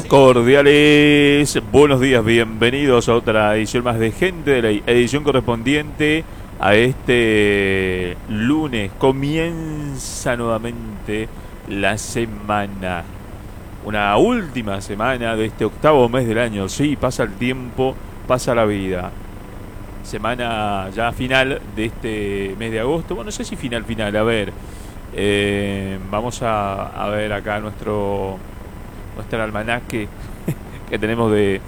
Cordiales, buenos días, bienvenidos a otra edición más de Gente de Ley, edición correspondiente a este lunes. Comienza nuevamente la semana, una última semana de este octavo mes del año. Sí, pasa el tiempo, pasa la vida. Semana ya final de este mes de agosto. Bueno, no sé si final, a ver. Vamos a ver acá nuestro almanaque que tenemos de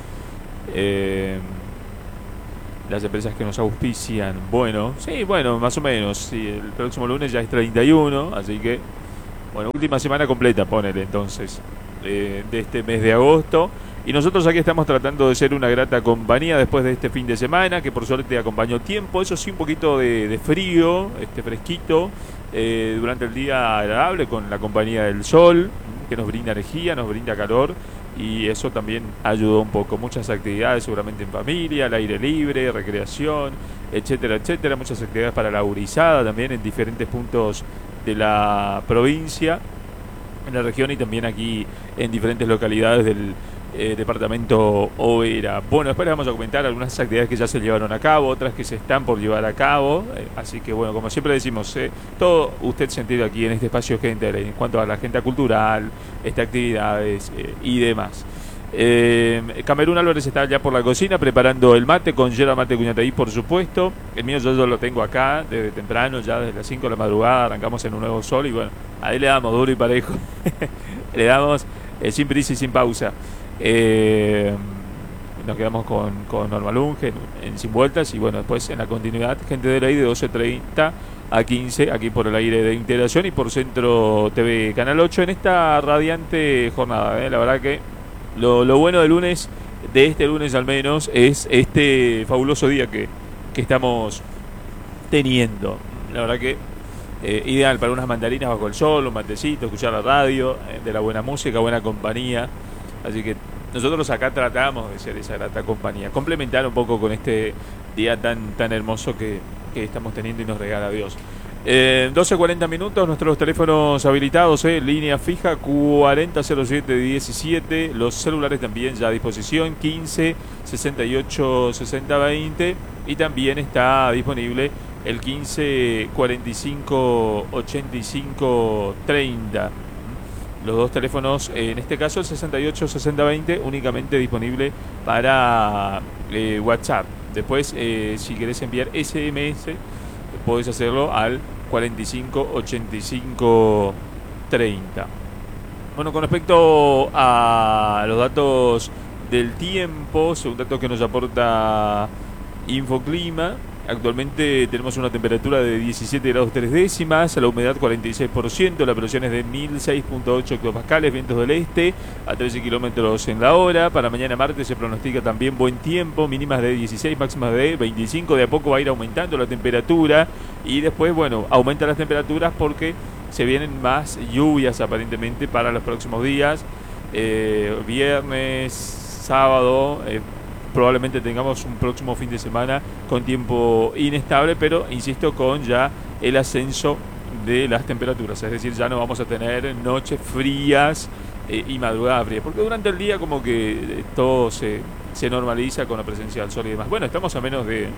las empresas que nos auspician. Bueno, sí, bueno, más o menos. Sí, el próximo lunes ya es 31, así que, bueno, última semana completa, ponele entonces, de este mes de agosto. Y nosotros aquí estamos tratando de ser una grata compañía después de este fin de semana, que por suerte acompañó tiempo, eso sí, un poquito de frío, fresquito, durante el día agradable con la compañía del sol, que nos brinda energía, nos brinda calor, y eso también ayudó un poco. Muchas actividades seguramente en familia, al aire libre, recreación, etcétera, etcétera. Muchas actividades para la gurizada también en diferentes puntos de la provincia, en la región y también aquí en diferentes localidades del departamento Oberá. Bueno, después les vamos a comentar algunas actividades que ya se llevaron a cabo, otras que se están por llevar a cabo, así que bueno, como siempre decimos, todo usted sentido aquí en este espacio Gente en cuanto a la agenda cultural, actividades y demás. Camerún Álvarez está ya por la cocina preparando el mate con yerba mate Cuñataí, por supuesto. El mío yo lo tengo acá desde temprano, ya desde las 5 de la madrugada arrancamos en un nuevo sol y bueno, ahí le damos duro y parejo. Le damos sin prisa y sin pausa. Nos quedamos con Norma Lunge en Sin Vueltas y bueno, después en la continuidad Gente de Ley de 12:30 a 15 aquí por el aire de Integración y por Centro TV Canal 8 en esta radiante jornada. La verdad que lo bueno del lunes, de este lunes al menos, es este fabuloso día que estamos teniendo. La verdad que ideal para unas mandarinas bajo el sol, un matecito, escuchar la radio, de la buena música, buena compañía. Así que nosotros acá tratamos de ser esa grata compañía, complementar un poco con este día tan hermoso que estamos teniendo y nos regala Dios. 12:40 minutos, nuestros teléfonos habilitados, línea fija 400717, los celulares también ya a disposición 15 68 60 20 y también está disponible el 15 45 85 30. Los dos teléfonos, en este caso el 68 60 20, únicamente disponible para WhatsApp. Después, si querés enviar SMS, podés hacerlo al 45 85 30. Bueno, con respecto a los datos del tiempo, son datos que nos aporta Infoclima. Actualmente tenemos una temperatura de 17 grados 3 décimas, la humedad 46%, la presión es de 1006.8 hectopascales, vientos del este a 13 kilómetros en la hora. Para mañana martes se pronostica también buen tiempo, mínimas de 16, máximas de 25. De a poco va a ir aumentando la temperatura y después, bueno, aumentan las temperaturas porque se vienen más lluvias aparentemente para los próximos días. Viernes, sábado, probablemente tengamos un próximo fin de semana con tiempo inestable, pero insisto, con ya el ascenso de las temperaturas, es decir, ya no vamos a tener noches frías y madrugadas frías, porque durante el día como que todo se normaliza con la presencia del sol y demás. Bueno, estamos a menos de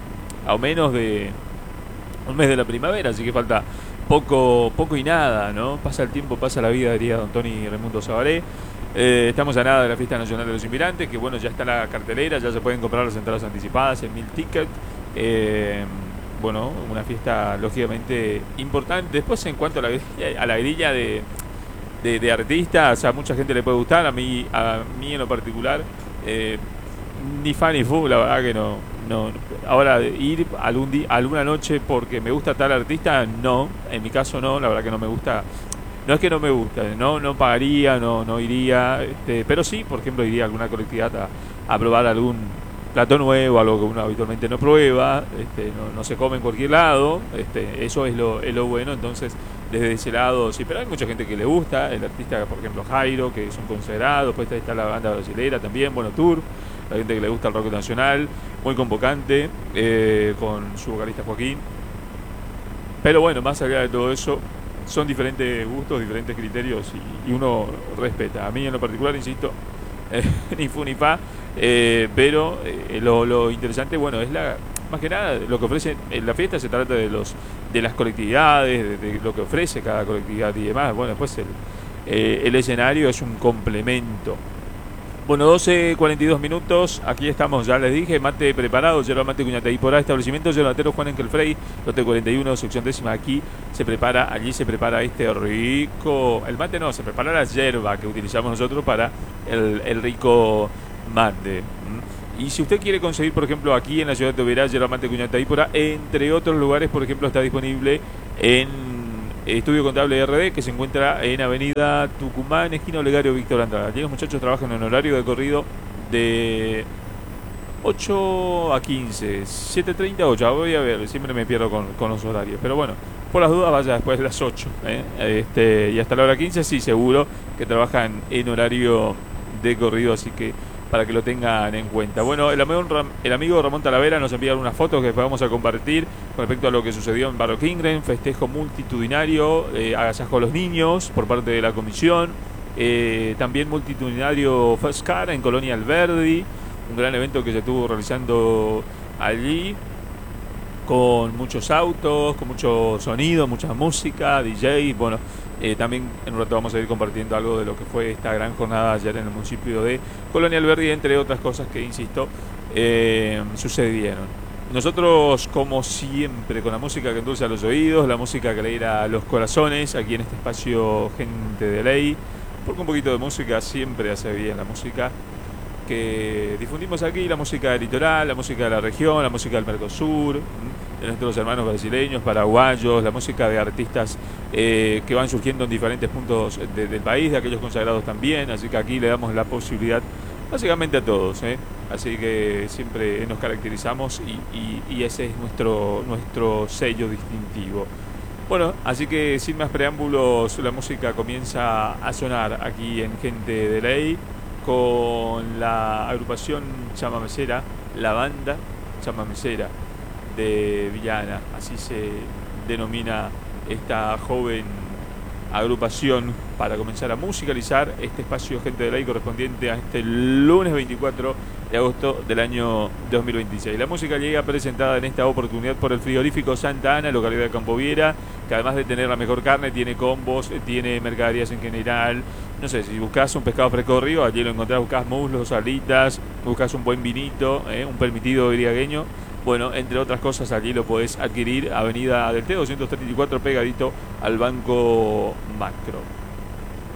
un mes de la primavera, así que falta poco y nada, ¿no? Pasa el tiempo, pasa la vida, diría don Tony Raimundo Sabaré. Estamos a nada de la Fiesta Nacional de los Inmigrantes, que bueno, ya está la cartelera, ya se pueden comprar las entradas anticipadas en 1000 tickets. Bueno, una fiesta lógicamente importante. Después, en cuanto a la grilla de artistas, a mucha gente le puede gustar, a mí en lo particular, ni fan ni fu, la verdad que no. Ahora, ir alguna noche porque me gusta tal artista, no, en mi caso no, la verdad que no me gusta. No es que no me guste, no pagaría, no iría, pero sí, por ejemplo, iría a alguna colectividad a probar algún plato nuevo, algo que uno habitualmente no prueba, no se come en cualquier lado, eso es lo bueno. Entonces, desde ese lado sí, pero hay mucha gente que le gusta, el artista, por ejemplo, Jairo, que es un consagrado, después está la banda brasilera también, bueno, Tour, la gente que le gusta el rock nacional, muy convocante, con su vocalista Joaquín. Pero bueno, más allá de todo eso, son diferentes gustos, diferentes criterios y uno respeta. A mí en lo particular, insisto, ni fu ni fa, pero lo interesante, bueno, es más que nada lo que ofrece en la fiesta. Se trata de las colectividades, de lo que ofrece cada colectividad y demás. Bueno, después el escenario es un complemento. Bueno, 12:42 minutos, aquí estamos, ya les dije, mate preparado, yerba mate Cuñataí por establecimiento yerbatero Juan Engelfrey, lote 41, sección décima. Aquí allí se prepara este rico, el mate no, se prepara la yerba que utilizamos nosotros para el rico mate. Y si usted quiere conseguir, por ejemplo, aquí en la ciudad de Oberá, yerba mate Cuñataí por entre otros lugares, por ejemplo, está disponible en Estudio Contable RD, que se encuentra en Avenida Tucumán, esquina Olegario Víctor Andrade. Allí los muchachos trabajan en horario de corrido de 8 a 15, 7:30 a 8. Voy a ver, siempre me pierdo con los horarios. Pero bueno, por las dudas vaya después de las 8. Y hasta la hora 15 sí, seguro que trabajan en horario de corrido, así que para que lo tengan en cuenta. Bueno, el amigo Ramón Talavera nos envía unas fotos que vamos a compartir con respecto a lo que sucedió en Barrio Kingren, festejo multitudinario, agasajo a los niños por parte de la comisión, también multitudinario First Car en Colonia Alberdi, un gran evento que se estuvo realizando allí, con muchos autos, con mucho sonido, mucha música, DJ. Bueno, también en un rato vamos a ir compartiendo algo de lo que fue esta gran jornada ayer en el municipio de Colonia Alberdi, entre otras cosas que, insisto, sucedieron. Nosotros, como siempre, con la música que endulza los oídos, la música que alegra los corazones, aquí en este espacio Gente de Ley, porque un poquito de música siempre hace bien. La música que difundimos aquí, la música del litoral, la música de la región, la música del Mercosur, de nuestros hermanos brasileños, paraguayos, la música de artistas que van surgiendo en diferentes puntos del país, de aquellos consagrados también. Así que aquí le damos la posibilidad básicamente a todos, así que siempre nos caracterizamos y ese es nuestro sello distintivo. Bueno, así que sin más preámbulos, la música comienza a sonar aquí en Gente de Ley, con la agrupación chamamecera, la banda chamamecera de Villana, así se denomina esta joven agrupación, para comenzar a musicalizar este espacio Gente de Ley correspondiente a este lunes 24 de agosto del año 2026. La música llega presentada en esta oportunidad por el frigorífico Santa Ana, localidad de Campoviera, que además de tener la mejor carne, tiene combos, tiene mercaderías en general. No sé, si buscas un pescado fresco de río, allí lo encontrás, buscas muslos, alitas, buscas un buen vinito, un permitido iriagueño. Bueno, entre otras cosas, allí lo podés adquirir, Avenida del T 234, pegadito al Banco Macro.